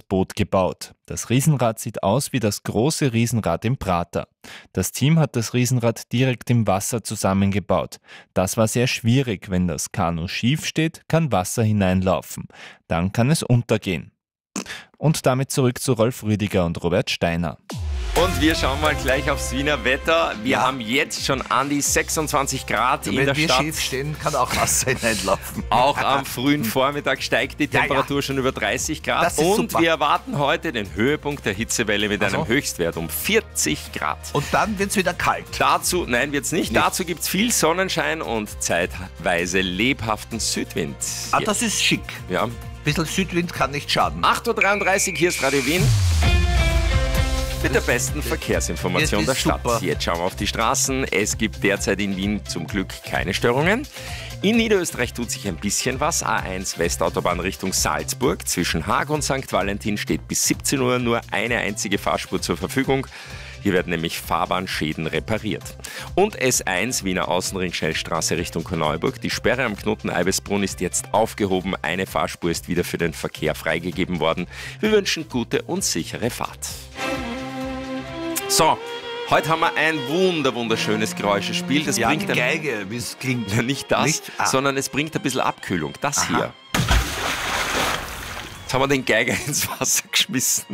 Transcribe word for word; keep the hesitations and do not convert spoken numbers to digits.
Boot gebaut. Das Riesenrad sieht aus wie das große Riesenrad im Prater. Das Team hat das Riesenrad direkt im Wasser zusammengebaut. Das war sehr schwierig. Wenn das Kanu schief steht, kann Wasser hineinlaufen. Dann kann es untergehen. Und damit zurück zu Rolf Rüdiger und Robert Steiner. Und wir schauen mal gleich aufs Wiener Wetter. Wir Ja. haben jetzt schon an die sechsundzwanzig Grad in Wenn der wir Stadt. schief stehen, kann auch Wasser hineinlaufen. Auch am frühen Vormittag steigt die Ja, Temperatur ja. schon über dreißig Grad. Das ist Und super. wir erwarten heute den Höhepunkt der Hitzewelle mit Ach so. einem Höchstwert um vierzig Grad. Und dann wird es wieder kalt. Dazu, nein, wird's nicht. Nicht. Dazu gibt es viel Sonnenschein und zeitweise lebhaften Südwind. Ah, das ist schick. Ja. Ein bisschen Südwind kann nicht schaden. acht Uhr dreiunddreißig, hier ist Radio Wien. Mit der besten Verkehrsinformation der Das ist Stadt. super. Jetzt schauen wir auf die Straßen. Es gibt derzeit in Wien zum Glück keine Störungen. In Niederösterreich tut sich ein bisschen was. A eins Westautobahn Richtung Salzburg. Zwischen Haag und Sankt Valentin steht bis siebzehn Uhr nur eine einzige Fahrspur zur Verfügung. Hier werden nämlich Fahrbahnschäden repariert. Und S eins Wiener Außenring Schnellstraße Richtung Korneuburg. Die Sperre am Knoten Eibesbrunn ist jetzt aufgehoben. Eine Fahrspur ist wieder für den Verkehr freigegeben worden. Wir wünschen gute und sichere Fahrt. So, heute haben wir ein wunder wunderschönes Geräuschespiel. Das Ja, bringt die ein, Geige, wie es klingt. Ja, nicht das, Nicht? Ah. sondern es bringt ein bisschen Abkühlung. Das Aha. hier. Jetzt haben wir den Geiger ins Wasser geschmissen.